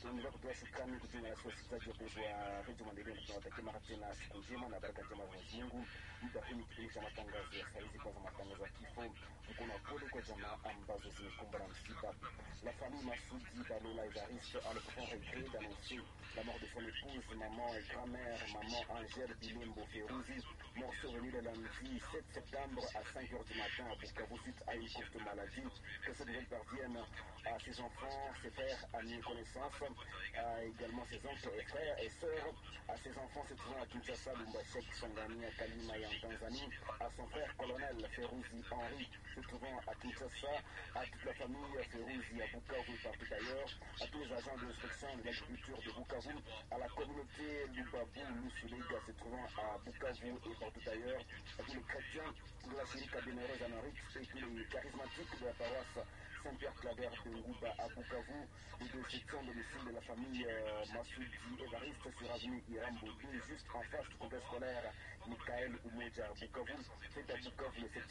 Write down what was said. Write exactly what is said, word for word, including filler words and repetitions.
tunaendelea kutoa shukrani kujiunga nasi wasikilizaji wapenzi wa redio Maendeleo, na tunawatakia mara tena siku njema na baraka njema za Mwenyezi Mungu. Muda huu ni kipindi cha matangazo ya saizi, kwanza matangazo ya kifo. Mkono wa pole kwa jamaa ambazo zimekumbwa na msiba. La famille Massoudi Balola Evariste a le profond regret d'annoncer la mort de son épouse, maman et grand-mère, maman Angèle Bilembo Férouzi, mort survenue le lundi sept septembre à cinq heures du matin à Bukavu suite à une courte maladie. Que cette nouvelle parvienne à ses enfants, ses frères, amis et connaissances, à également ses oncles et frères et sœurs, à ses enfants se trouvant à Kinshasa, Lumbashek, Songani, à Kalima et en Tanzanie, à son frère colonel Férouzi Henri se trouvant à Kinshasa, à toute la famille Férouzi à Bukavu et partout ailleurs, à tous les agents de l'inspection de l'agriculture de Bukavu, à la communauté Lubabou Lusulega se trouvant à Bukavu et partout ailleurs, à tous les chrétiens de la Chirika Bénéreuse Amérique et tous les charismatiques de la paroisse Saint-Pierre-Claver de Ngouba à Bukavu, les deux sections de domicile de la famille euh, Massoudi Evariste sur avenue Irambo deux, juste en face du complexe scolaire Michael Umoja à Bukavu. C'est à Bukavu le